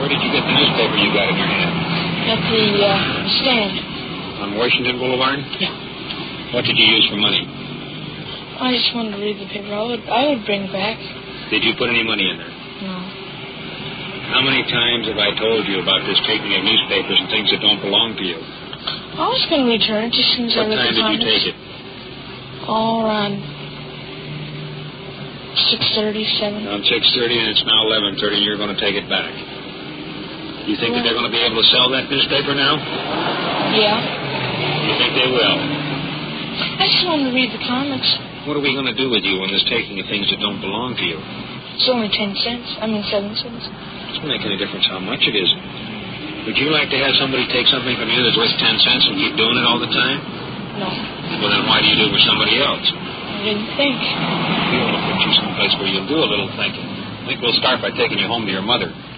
Where did you get the newspaper you got in your hand? At the stand. On Washington Boulevard? Yeah. What did you use for money? I just wanted to read the paper. I would bring it back. Did you put any money in there? No. How many times have I told you about this taking of newspapers and things that don't belong to you? I was going to return it just as soon as I read the What time did you take it? Oh, around 6:30, 7. Around 6:30, and it's now 11:30, and you're going to take it back. You think that they're going to be able to sell that newspaper now? Yeah. You think they will? I just wanted to read the comics. What are we going to do with you on this taking of things that don't belong to you? It's only 10 cents. I mean, 7 cents. It doesn't make any difference how much it is. Would you like to have somebody take something from you that's worth 10 cents and keep doing it all the time? No. Well, then why do you do it with somebody else? I didn't think. We'll put you someplace where you'll do a little thinking. I think we'll start by taking you home to your mother.